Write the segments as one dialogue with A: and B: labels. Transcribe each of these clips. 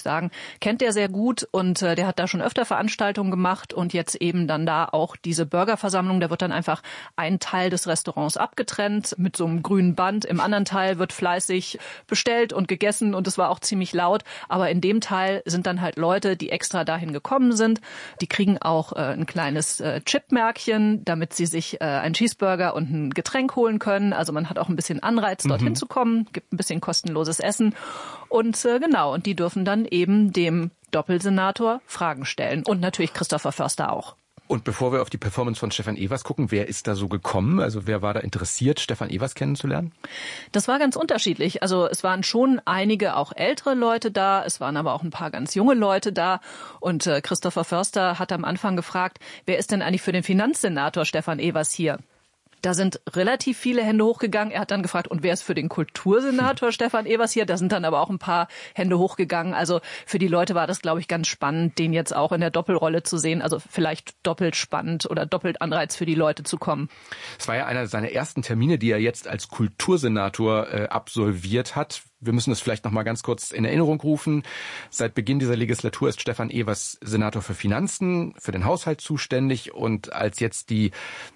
A: sagen, kennt der sehr gut und der hat da schon öfter Veranstaltungen gemacht und jetzt eben dann da auch diese Burgerversammlung. Da wird dann einfach ein Teil des Restaurants abgetrennt mit so einem grünen Band. Im anderen Teil wird fleißig bestellt und gegessen und es war auch ziemlich laut. Aber in dem Teil sind dann halt Leute, die extra dahin gekommen sind. Die kriegen auch ein kleines Chipmärkchen, damit sie sich einen Cheeseburger und ein Getränk holen können. Also man hat auch ein bisschen Anreiz, dorthin zu kommen, gibt ein bisschen kostenloses Essen. Und genau, und die dürfen dann eben dem Doppelsenator Fragen stellen. Und natürlich Christopher Förster auch.
B: Und bevor wir auf die Performance von Stefan Evers gucken, wer ist da so gekommen? Also wer war da interessiert, Stefan Evers kennenzulernen?
A: Das war ganz unterschiedlich. Also es waren schon einige auch ältere Leute da, es waren aber auch ein paar ganz junge Leute da. Und Christopher Förster hat am Anfang gefragt, wer ist denn eigentlich für den Finanzsenator Stefan Evers hier? Da sind relativ viele Hände hochgegangen. Er hat dann gefragt, und wer ist für den Kultursenator Stefan Evers hier? Da sind dann aber auch ein paar Hände hochgegangen. Also für die Leute war das, glaube ich, ganz spannend, den jetzt auch in der Doppelrolle zu sehen. Also vielleicht doppelt spannend oder doppelt Anreiz für die Leute zu kommen.
B: Es war ja einer seiner ersten Termine, die er jetzt als Kultursenator absolviert hat. Wir müssen das vielleicht noch mal ganz kurz in Erinnerung rufen. Seit Beginn dieser Legislatur ist Stefan Evers Senator für Finanzen, für den Haushalt zuständig. Und als jetzt die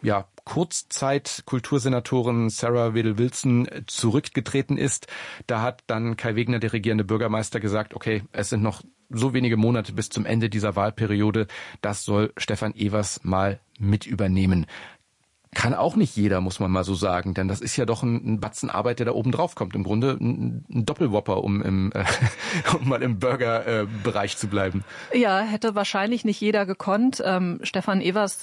B: Kurzzeit-Kultursenatorin Sarah Wedel-Wilson zurückgetreten ist, da hat dann Kai Wegner, der regierende Bürgermeister, gesagt, okay, es sind noch so wenige Monate bis zum Ende dieser Wahlperiode, das soll Stefan Evers mal mit übernehmen. Kann auch nicht jeder, muss man mal so sagen, denn das ist ja doch ein Batzen Arbeit, der da oben drauf kommt. Im Grunde ein Doppelwhopper, um mal im Burger-Bereich zu bleiben.
A: Ja, hätte wahrscheinlich nicht jeder gekonnt. Stefan Evers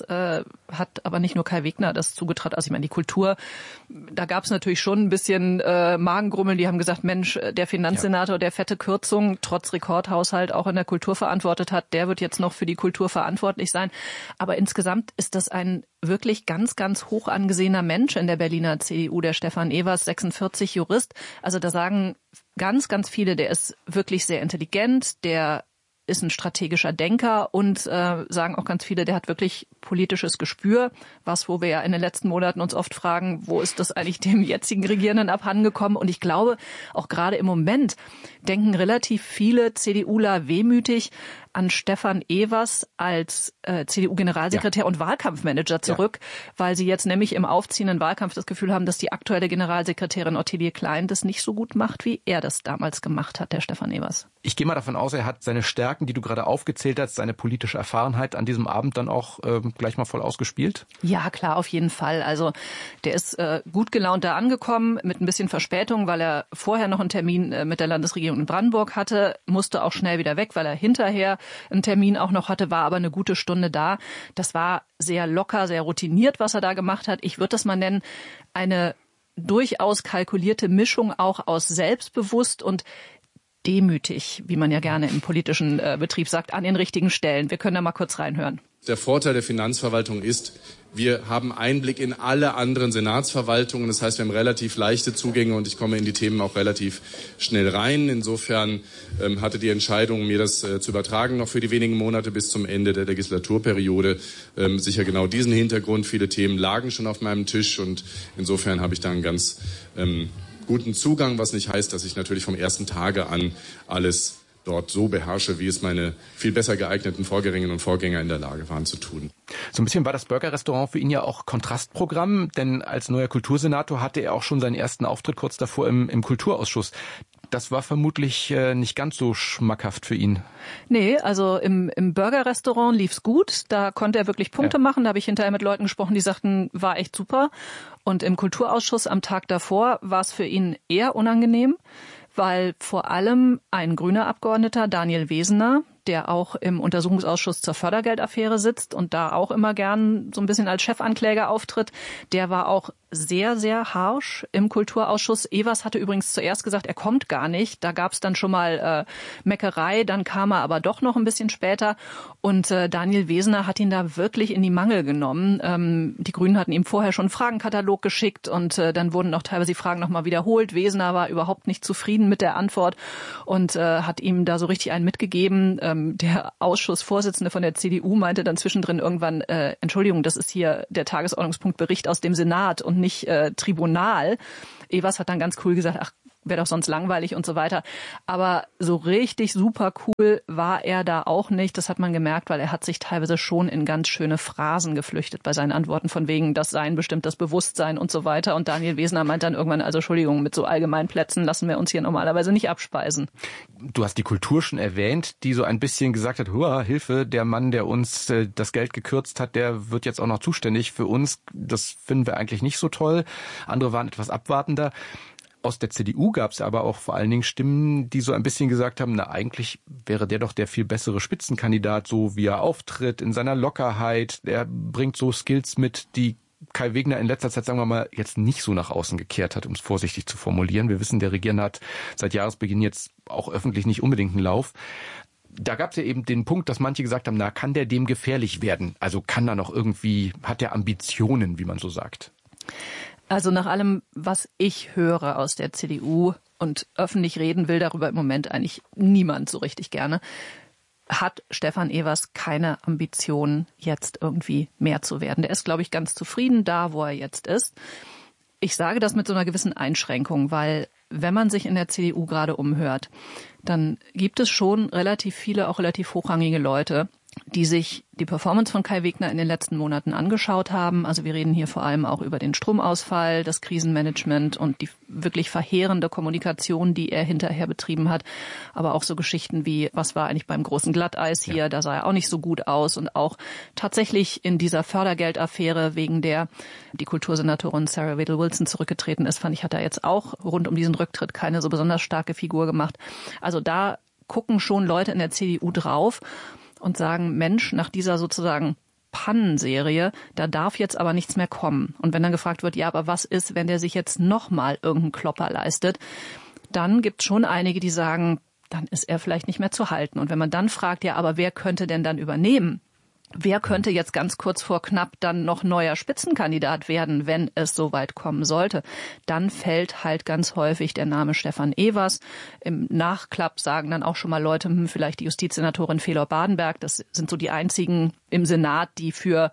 A: hat aber nicht nur Kai Wegner das zugetraut. Also ich meine, die Kultur, da gab es natürlich schon ein bisschen Magengrummeln. Die haben gesagt, Mensch, der Finanzsenator, der fette Kürzung, trotz Rekordhaushalt auch in der Kultur verantwortet hat, der wird jetzt noch für die Kultur verantwortlich sein. Aber insgesamt ist das ein wirklich ganz, ganz hoch angesehener Mensch in der Berliner CDU, der Stefan Evers, 46, Jurist. Also da sagen ganz, ganz viele, der ist wirklich sehr intelligent, der ist ein strategischer Denker und sagen auch ganz viele, der hat wirklich politisches Gespür, wo wir ja in den letzten Monaten uns oft fragen, wo ist das eigentlich dem jetzigen Regierenden abhandengekommen? Und ich glaube, auch gerade im Moment denken relativ viele CDUler wehmütig an Stefan Evers als CDU-Generalsekretär und Wahlkampfmanager zurück, weil sie jetzt nämlich im aufziehenden Wahlkampf das Gefühl haben, dass die aktuelle Generalsekretärin Ottilie Klein das nicht so gut macht, wie er das damals gemacht hat, der Stefan Evers.
B: Ich gehe mal davon aus, er hat seine Stärken, die du gerade aufgezählt hast, seine politische Erfahrenheit an diesem Abend dann auch gleich mal voll ausgespielt?
A: Ja, klar, auf jeden Fall. Also der ist gut gelaunt da angekommen, mit ein bisschen Verspätung, weil er vorher noch einen Termin mit der Landesregierung in Brandenburg hatte, musste auch schnell wieder weg, weil er hinterher einen Termin auch noch hatte, war aber eine gute Stunde da. Das war sehr locker, sehr routiniert, was er da gemacht hat. Ich würde das mal nennen, eine durchaus kalkulierte Mischung auch aus selbstbewusst und demütig, wie man ja gerne im politischen Betrieb sagt, an den richtigen Stellen. Wir können da mal kurz reinhören.
C: Der Vorteil der Finanzverwaltung ist, wir haben Einblick in alle anderen Senatsverwaltungen. Das heißt, wir haben relativ leichte Zugänge und ich komme in die Themen auch relativ schnell rein. Insofern hatte die Entscheidung, mir das zu übertragen, noch für die wenigen Monate bis zum Ende der Legislaturperiode, sicher genau diesen Hintergrund. Viele Themen lagen schon auf meinem Tisch und insofern habe ich da einen ganz guten Zugang, was nicht heißt, dass ich natürlich vom ersten Tage an alles dort so beherrsche, wie es meine viel besser geeigneten Vorgängerinnen und Vorgänger in der Lage waren zu tun.
B: So ein bisschen war das Burgerrestaurant für ihn ja auch Kontrastprogramm, denn als neuer Kultursenator hatte er auch schon seinen ersten Auftritt kurz davor im Kulturausschuss. Das war vermutlich nicht ganz so schmackhaft für ihn.
A: Nee, also im Burgerrestaurant lief's gut. Da konnte er wirklich Punkte machen. Da habe ich hinterher mit Leuten gesprochen, die sagten, war echt super. Und im Kulturausschuss am Tag davor war es für ihn eher unangenehm, weil vor allem ein grüner Abgeordneter, Daniel Wesener, der auch im Untersuchungsausschuss zur Fördergeldaffäre sitzt und da auch immer gern so ein bisschen als Chefankläger auftritt, der war auch sehr, sehr harsch im Kulturausschuss. Evers hatte übrigens zuerst gesagt, er kommt gar nicht. Da gab es dann schon mal Meckerei, dann kam er aber doch noch ein bisschen später. Und Daniel Wesener hat ihn da wirklich in die Mangel genommen. Die Grünen hatten ihm vorher schon einen Fragenkatalog geschickt und dann wurden auch teilweise die Fragen nochmal wiederholt. Wesener war überhaupt nicht zufrieden mit der Antwort und hat ihm da so richtig einen mitgegeben. Der Ausschussvorsitzende von der CDU meinte dann zwischendrin irgendwann, Entschuldigung, das ist hier der Tagesordnungspunkt Bericht aus dem Senat und nicht Tribunal. Evers hat dann ganz cool gesagt, ach wäre doch sonst langweilig und so weiter. Aber so richtig super cool war er da auch nicht. Das hat man gemerkt, weil er hat sich teilweise schon in ganz schöne Phrasen geflüchtet bei seinen Antworten von wegen, das Sein bestimmt das Bewusstsein und so weiter. Und Daniel Wesner meint dann irgendwann, also Entschuldigung, mit so Allgemeinplätzen lassen wir uns hier normalerweise nicht abspeisen.
B: Du hast die Kultur schon erwähnt, die so ein bisschen gesagt hat, Hilfe, der Mann, der uns das Geld gekürzt hat, der wird jetzt auch noch zuständig für uns. Das finden wir eigentlich nicht so toll. Andere waren etwas abwartender. Aus der CDU gab es aber auch vor allen Dingen Stimmen, die so ein bisschen gesagt haben, na eigentlich wäre der doch der viel bessere Spitzenkandidat, so wie er auftritt, in seiner Lockerheit. Er bringt so Skills mit, die Kai Wegner in letzter Zeit, sagen wir mal, jetzt nicht so nach außen gekehrt hat, um es vorsichtig zu formulieren. Wir wissen, der Regierende hat seit Jahresbeginn jetzt auch öffentlich nicht unbedingt einen Lauf. Da gab es ja eben den Punkt, dass manche gesagt haben, na, kann der dem gefährlich werden? Also kann er noch irgendwie, hat der Ambitionen, wie man so sagt?
A: Also nach allem, was ich höre aus der CDU, und öffentlich reden will darüber im Moment eigentlich niemand so richtig gerne, hat Stefan Evers keine Ambition, jetzt irgendwie mehr zu werden. Der ist, glaube ich, ganz zufrieden da, wo er jetzt ist. Ich sage das mit so einer gewissen Einschränkung, weil wenn man sich in der CDU gerade umhört, dann gibt es schon relativ viele, auch relativ hochrangige Leute, die sich die Performance von Kai Wegner in den letzten Monaten angeschaut haben. Also wir reden hier vor allem auch über den Stromausfall, das Krisenmanagement und die wirklich verheerende Kommunikation, die er hinterher betrieben hat. Aber auch so Geschichten wie, was war eigentlich beim großen Glatteis hier, ja. Da sah er auch nicht so gut aus. Und auch tatsächlich in dieser Fördergeldaffäre, wegen der die Kultursenatorin Sarah Wedel-Wilson zurückgetreten ist, fand ich, hat er jetzt auch rund um diesen Rücktritt keine so besonders starke Figur gemacht. Also da gucken schon Leute in der CDU drauf und sagen, Mensch, nach dieser sozusagen Pannenserie, da darf jetzt aber nichts mehr kommen. Und wenn dann gefragt wird, ja, aber was ist, wenn der sich jetzt nochmal irgendeinen Klopper leistet, dann gibt es schon einige, die sagen, dann ist er vielleicht nicht mehr zu halten. Und wenn man dann fragt, ja, aber wer könnte denn dann übernehmen? Wer könnte jetzt ganz kurz vor knapp dann noch neuer Spitzenkandidat werden, wenn es so weit kommen sollte? Dann fällt halt ganz häufig der Name Stefan Evers. Im Nachklapp sagen dann auch schon mal Leute, vielleicht die Justizsenatorin Fehlor-Badenberg. Das sind so die einzigen im Senat, die für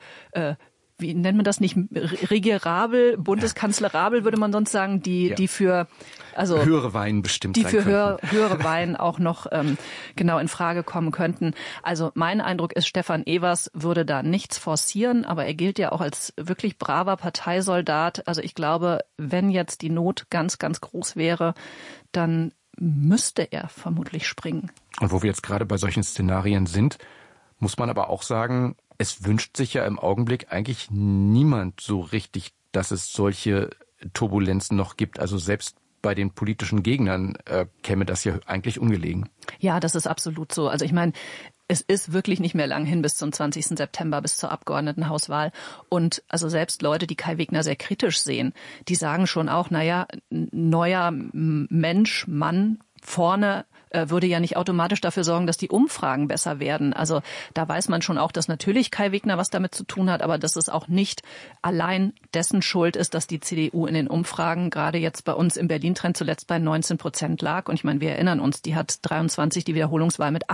A: wie nennt man das nicht, regierabel, bundeskanzlerabel würde man sonst sagen, die für also
B: höhere Wein bestimmt
A: die
B: sein
A: für
B: könnten.
A: höhere Wein auch noch genau in Frage kommen könnten. Also mein Eindruck ist, Stefan Evers würde da nichts forcieren, aber er gilt ja auch als wirklich braver Parteisoldat. Also ich glaube, wenn jetzt die Not ganz, ganz groß wäre, dann müsste er vermutlich springen.
B: Und wo wir jetzt gerade bei solchen Szenarien sind, muss man aber auch sagen, es wünscht sich ja im Augenblick eigentlich niemand so richtig, dass es solche Turbulenzen noch gibt. Also selbst bei den politischen Gegnern käme das ja eigentlich ungelegen.
A: Ja, das ist absolut so. Also ich meine, es ist wirklich nicht mehr lang hin bis zum 20. September, bis zur Abgeordnetenhauswahl. Und also selbst Leute, die Kai Wegner sehr kritisch sehen, die sagen schon auch, naja, neuer Mensch, Mann vorne würde ja nicht automatisch dafür sorgen, dass die Umfragen besser werden. Also da weiß man schon auch, dass natürlich Kai Wegner was damit zu tun hat, aber dass es auch nicht allein dessen Schuld ist, dass die CDU in den Umfragen gerade jetzt bei uns im Berlin-Trend zuletzt bei 19% lag. Und ich meine, wir erinnern uns, die hat 23 die Wiederholungswahl mit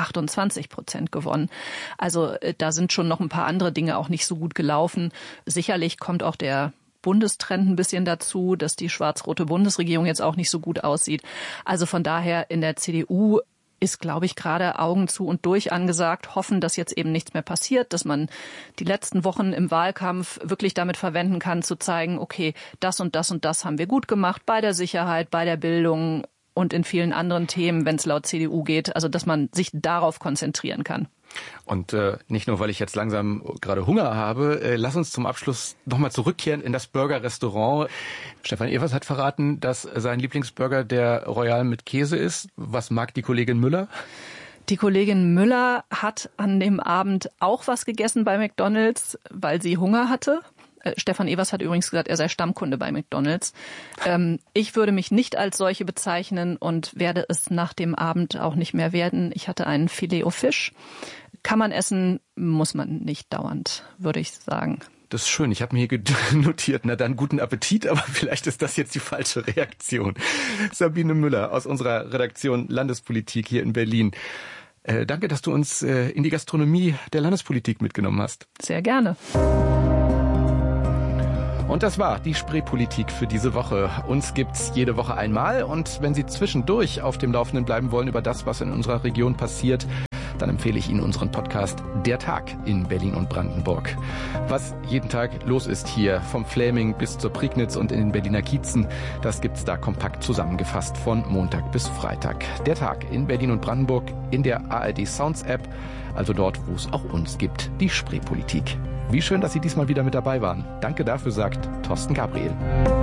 A: 28% gewonnen. Also da sind schon noch ein paar andere Dinge auch nicht so gut gelaufen. Sicherlich kommt auch der Bundestrend ein bisschen dazu, dass die schwarz-rote Bundesregierung jetzt auch nicht so gut aussieht. Also von daher in der CDU ist, glaube ich, gerade Augen zu und durch angesagt, hoffen, dass jetzt eben nichts mehr passiert, dass man die letzten Wochen im Wahlkampf wirklich damit verwenden kann, zu zeigen, okay, das und das und das haben wir gut gemacht bei der Sicherheit, bei der Bildung und in vielen anderen Themen, wenn es laut CDU geht. Also dass man sich darauf konzentrieren kann.
B: Und nicht nur, weil ich jetzt langsam gerade Hunger habe, lass uns zum Abschluss nochmal zurückkehren in das Burger-Restaurant. Stefan Evers hat verraten, dass sein Lieblingsburger der Royal mit Käse ist. Was mag die Kollegin Müller?
A: Die Kollegin Müller hat an dem Abend auch was gegessen bei McDonald's, weil sie Hunger hatte. Stefan Evers hat übrigens gesagt, er sei Stammkunde bei McDonald's. Ich würde mich nicht als solche bezeichnen und werde es nach dem Abend auch nicht mehr werden. Ich hatte einen Filet-O-Fish. Kann man essen, muss man nicht dauernd, würde ich sagen.
B: Das ist schön. Ich habe mir hier notiert, na dann guten Appetit, aber vielleicht ist das jetzt die falsche Reaktion. Sabine Müller aus unserer Redaktion Landespolitik hier in Berlin. Danke, dass du uns in die Gastronomie der Landespolitik mitgenommen hast.
A: Sehr gerne.
B: Und das war die Spreepolitik für diese Woche. Uns gibt's jede Woche einmal und wenn Sie zwischendurch auf dem Laufenden bleiben wollen über das, was in unserer Region passiert, dann empfehle ich Ihnen unseren Podcast Der Tag in Berlin und Brandenburg. Was jeden Tag los ist hier, vom Fläming bis zur Prignitz und in den Berliner Kiezen, das gibt's da kompakt zusammengefasst von Montag bis Freitag. Der Tag in Berlin und Brandenburg in der ARD Sounds App, also dort, wo es auch uns gibt, die Spreepolitik. Wie schön, dass Sie diesmal wieder mit dabei waren. Danke dafür, sagt Thorsten Gabriel.